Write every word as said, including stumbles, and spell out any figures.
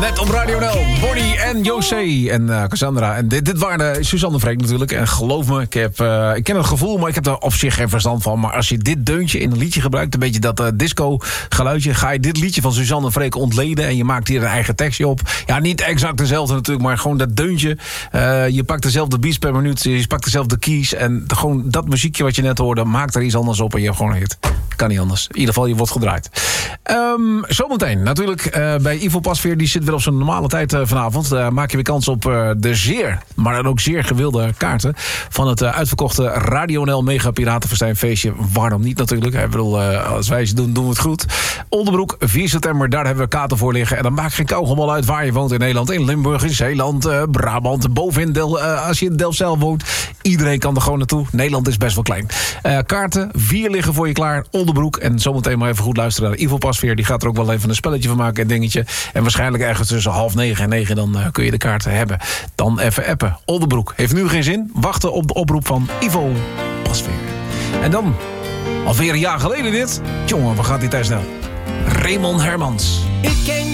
Net op Radio N L, Bonnie en José en uh, Cassandra. En dit, dit waren de Suzanne Freek natuurlijk. En geloof me, ik, heb, uh, ik ken het gevoel, maar ik heb er op zich geen verstand van. Maar als je dit deuntje in een liedje gebruikt, een beetje dat uh, disco geluidje, ga je dit liedje van Suzanne Freek ontleden en je maakt hier een eigen tekstje op. Ja, niet exact dezelfde natuurlijk, maar gewoon dat deuntje. Uh, je pakt dezelfde beats per minuut, je pakt dezelfde keys. En de, gewoon dat muziekje wat je net hoorde, maakt er iets anders op en je hebt gewoon een hit. Kan niet anders. In ieder geval, je wordt gedraaid. Um, zometeen natuurlijk uh, bij Ivo Pasveer. Die zit weer op zijn normale tijd uh, vanavond. Daar uh, maak je weer kans op uh, de zeer, maar dan ook zeer gewilde kaarten van het uh, uitverkochte Radio N L Mega Piratenfestijnfeestje. Waarom niet natuurlijk? Ik bedoel, uh, als wij ze doen, doen we het goed. Oldenbroek, vier september, daar hebben we kaarten voor liggen. En dan maakt geen kauwgom uit waar je woont in Nederland. In Limburg, in Zeeland, uh, Brabant, bovenin Del, uh, als je in Delfzijl woont. Iedereen kan er gewoon naartoe. Nederland is best wel klein. Uh, kaarten, vier liggen voor je klaar. Oldenbroek. En zometeen maar even goed luisteren naar Ivo Pasveer. Die gaat er ook wel even een spelletje van maken en dingetje. En waarschijnlijk ergens tussen half negen en negen dan uh, kun je de kaarten hebben. Dan even appen. Oldenbroek heeft nu geen zin. Wachten op de oproep van Ivo Pasveer. En dan, alweer een jaar geleden dit. Jongen, wat gaat die tijd snel. Raymond Hermans. Ik ken